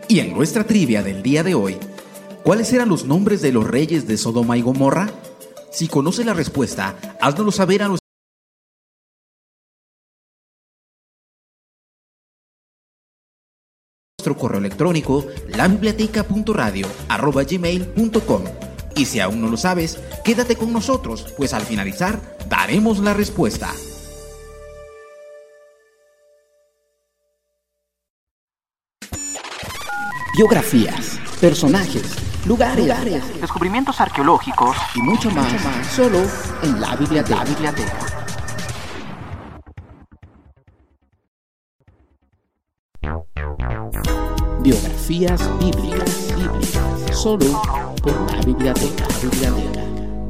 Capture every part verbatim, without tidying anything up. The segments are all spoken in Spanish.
Y en nuestra trivia del día de hoy, ¿cuáles eran los nombres de los reyes de Sodoma y Gomorra? Si conoces la respuesta, háznoslo saber a nuestro correo electrónico la biblioteca punto radio arroba gmail punto com. Y si aún no lo sabes, quédate con nosotros, pues al finalizar daremos la respuesta. Biografías, personajes, lugares, lugares, descubrimientos arqueológicos y mucho más, mucho más solo en la biblioteca. La biblioteca. Biografías bíblicas, bíblicas, solo por la biblioteca, la biblioteca.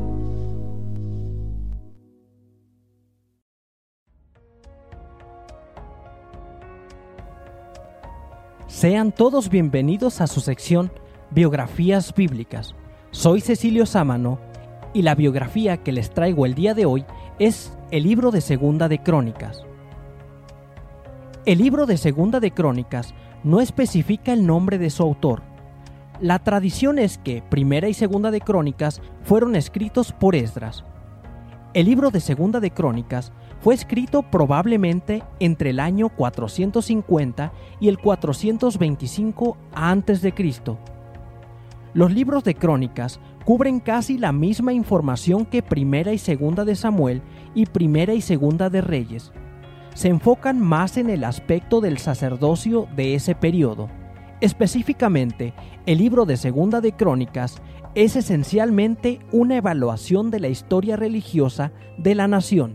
Sean todos bienvenidos a su sección Biografías Bíblicas. Soy Cecilio Sámano y la biografía que les traigo el día de hoy es el libro de Segunda de Crónicas. El libro de Segunda de Crónicas no especifica el nombre de su autor. La tradición es que Primera y Segunda de Crónicas fueron escritos por Esdras. El libro de Segunda de Crónicas fue escrito probablemente entre el año cuatrocientos cincuenta y el cuatrocientos veinticinco antes de Cristo. Los libros de Crónicas cubren casi la misma información que Primera y Segunda de Samuel y Primera y Segunda de Reyes. Se enfocan más en el aspecto del sacerdocio de ese periodo. Específicamente, el libro de Segunda de Crónicas es esencialmente una evaluación de la historia religiosa de la nación.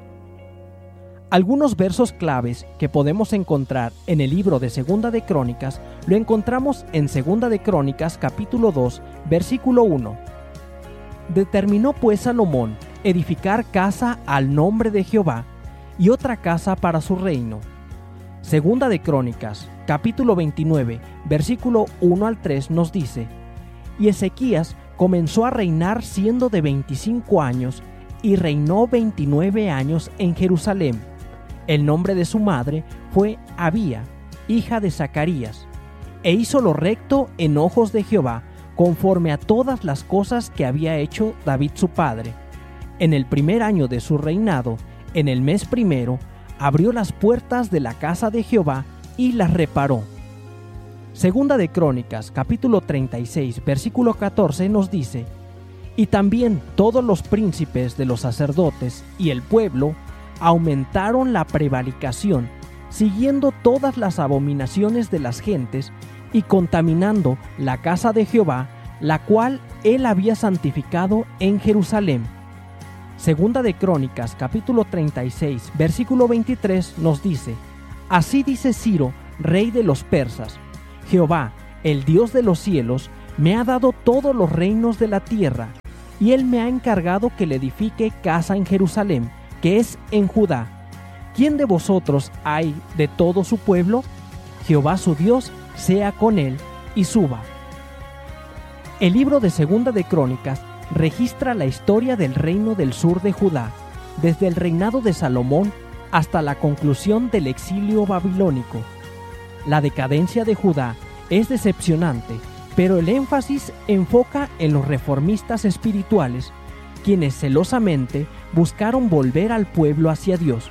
Algunos versos claves que podemos encontrar en el libro de Segunda de Crónicas lo encontramos en Segunda de Crónicas capítulo dos, versículo uno. Determinó pues Salomón edificar casa al nombre de Jehová y otra casa para su reino. Segunda de Crónicas capítulo veintinueve, versículo uno al tres nos dice: Y Ezequías comenzó a reinar siendo de veinticinco años y reinó veintinueve años en Jerusalén. El nombre de su madre fue Abía, hija de Zacarías, e hizo lo recto en ojos de Jehová, conforme a todas las cosas que había hecho David su padre. En el primer año de su reinado, en el mes primero, abrió las puertas de la casa de Jehová y las reparó. Segunda de Crónicas, capítulo treinta y seis, versículo catorce nos dice: Y también todos los príncipes de los sacerdotes y el pueblo aumentaron la prevaricación, siguiendo todas las abominaciones de las gentes y contaminando la casa de Jehová, la cual él había santificado en Jerusalén. Segunda de Crónicas, capítulo treinta y seis, versículo veintitrés nos dice: Así dice Ciro, rey de los persas: Jehová, el Dios de los cielos, me ha dado todos los reinos de la tierra, y él me ha encargado que le edifique casa en Jerusalén, que es en Judá. ¿Quién de vosotros hay de todo su pueblo? Jehová su Dios sea con él y suba. El libro de Segunda de Crónicas registra la historia del reino del sur de Judá, desde el reinado de Salomón hasta la conclusión del exilio babilónico. La decadencia de Judá es decepcionante, pero el énfasis enfoca en los reformistas espirituales, quienes celosamente buscaron volver al pueblo hacia Dios.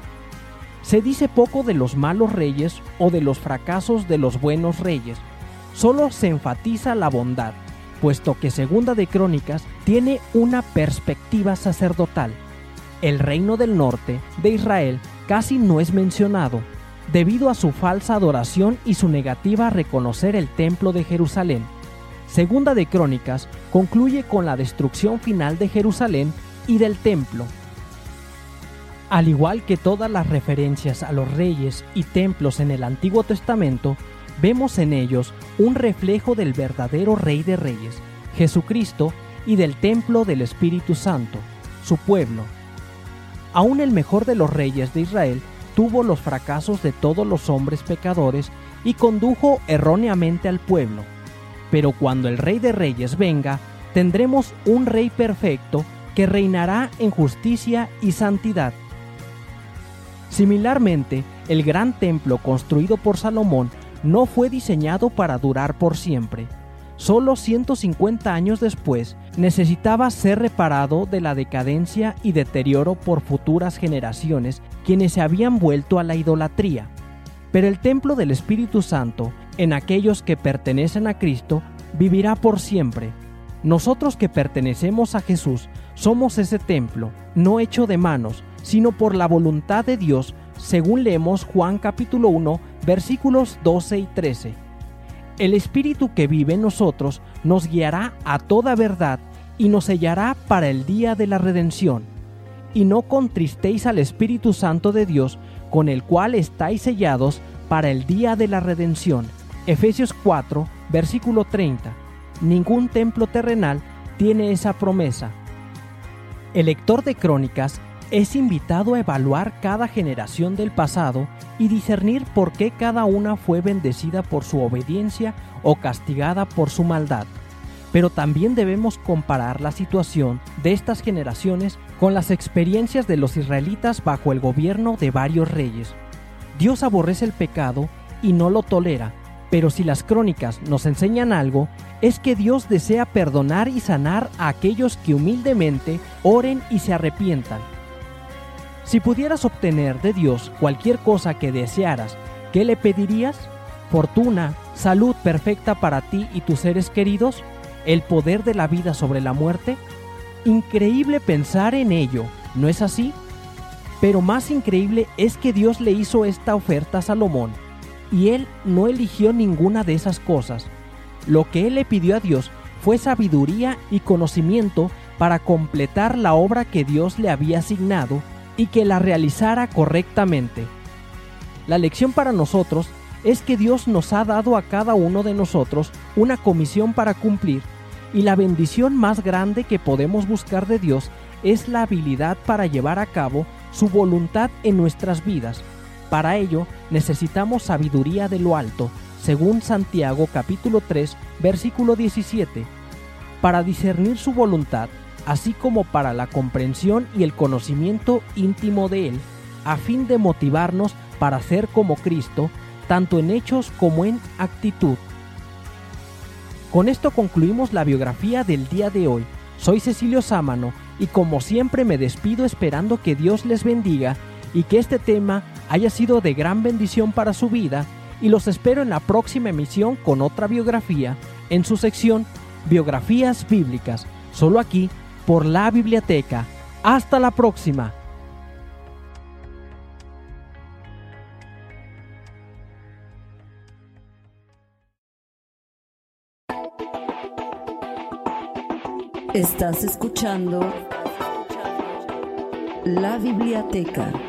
Se dice poco de los malos reyes o de los fracasos de los buenos reyes, solo se enfatiza la bondad, puesto que Segunda de Crónicas tiene una perspectiva sacerdotal. El reino del norte de Israel casi no es mencionado, debido a su falsa adoración y su negativa a reconocer el templo de Jerusalén. Segunda de Crónicas concluye con la destrucción final de Jerusalén y del templo. Al igual que todas las referencias a los reyes y templos en el Antiguo Testamento, vemos en ellos un reflejo del verdadero Rey de Reyes, Jesucristo, y del templo del Espíritu Santo, su pueblo. Aún el mejor de los reyes de Israel tuvo los fracasos de todos los hombres pecadores y condujo erróneamente al pueblo. Pero cuando el Rey de Reyes venga, tendremos un Rey perfecto que reinará en justicia y santidad. Similarmente, el gran templo construido por Salomón no fue diseñado para durar por siempre. Solo ciento cincuenta años después, necesitaba ser reparado de la decadencia y deterioro por futuras generaciones quienes se habían vuelto a la idolatría. Pero el templo del Espíritu Santo, en aquellos que pertenecen a Cristo, vivirá por siempre. Nosotros que pertenecemos a Jesús, somos ese templo, no hecho de manos, sino por la voluntad de Dios, según leemos Juan capítulo uno, versículos doce y trece. El Espíritu que vive en nosotros nos guiará a toda verdad y nos sellará para el día de la redención. Y no contristéis al Espíritu Santo de Dios, con el cual estáis sellados para el día de la redención. Efesios cuatro, versículo treinta. Ningún templo terrenal tiene esa promesa. El lector de Crónicas es invitado a evaluar cada generación del pasado y discernir por qué cada una fue bendecida por su obediencia o castigada por su maldad. Pero también debemos comparar la situación de estas generaciones con las experiencias de los israelitas bajo el gobierno de varios reyes. Dios aborrece el pecado y no lo tolera, pero si las Crónicas nos enseñan algo, es que Dios desea perdonar y sanar a aquellos que humildemente oren y se arrepientan. Si pudieras obtener de Dios cualquier cosa que desearas, ¿qué le pedirías? ¿Fortuna, salud perfecta para ti y tus seres queridos? ¿El poder de la vida sobre la muerte? Increíble pensar en ello, ¿no es así? Pero más increíble es que Dios le hizo esta oferta a Salomón, y él no eligió ninguna de esas cosas. Lo que él le pidió a Dios fue sabiduría y conocimiento para completar la obra que Dios le había asignado y que la realizara correctamente. La lección para nosotros es que Dios nos ha dado a cada uno de nosotros una comisión para cumplir, y la bendición más grande que podemos buscar de Dios es la habilidad para llevar a cabo su voluntad en nuestras vidas. Para ello necesitamos sabiduría de lo alto, según Santiago capítulo tres, versículo diecisiete, para discernir su voluntad, así como para la comprensión y el conocimiento íntimo de Él, a fin de motivarnos para ser como Cristo, tanto en hechos como en actitud. Con esto concluimos la biografía del día de hoy. Soy Cecilio Sámano y como siempre me despido esperando que Dios les bendiga y que este tema haya sido de gran bendición para su vida, y los espero en la próxima emisión con otra biografía en su sección Biografías Bíblicas, solo aquí por La Biblioteca. ¡Hasta la próxima! Estás escuchando La Biblioteca.